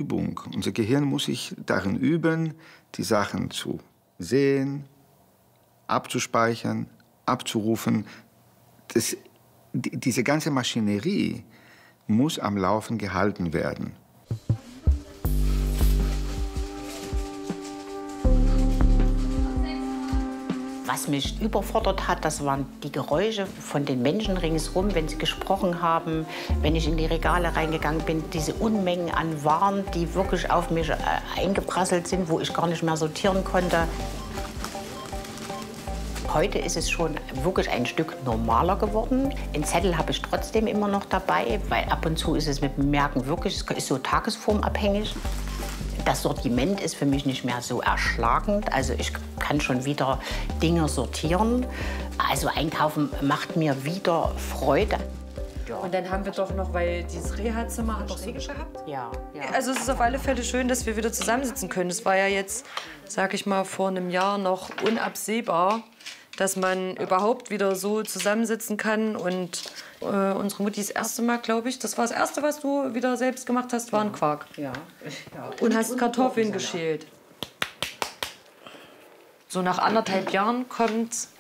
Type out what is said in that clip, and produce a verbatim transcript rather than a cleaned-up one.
Übung. Unser Gehirn muss sich darin üben, die Sachen zu sehen, abzuspeichern, abzurufen. Das, die, diese ganze Maschinerie muss am Laufen gehalten werden. Was mich überfordert hat, das waren die Geräusche von den Menschen ringsherum, wenn sie gesprochen haben, wenn ich in die Regale reingegangen bin, diese Unmengen an Waren, die wirklich auf mich äh, eingeprasselt sind, wo ich gar nicht mehr sortieren konnte. Heute ist es schon wirklich ein Stück normaler geworden. Einen Zettel habe ich trotzdem immer noch dabei, weil ab und zu ist es mit dem Merken wirklich, es ist so tagesformabhängig. Das Sortiment ist für mich nicht mehr so erschlagend. Also ich kann schon wieder Dinge sortieren. Also einkaufen macht mir wieder Freude. Ja. Und dann haben wir doch noch, weil dieses Reha-Zimmer hat doch Schräge gehabt. Ja, ja. Also es ist auf alle Fälle schön, dass wir wieder zusammensitzen können. Es war ja jetzt, sag ich mal, vor einem Jahr noch unabsehbar, dass man überhaupt wieder so zusammensitzen kann. Und äh, unsere Mutti das erste Mal, glaube ich, das war das Erste, was du wieder selbst gemacht hast, war ein Quark. Ja. Ja. Und hast Kartoffeln geschält. So nach anderthalb Jahren kommt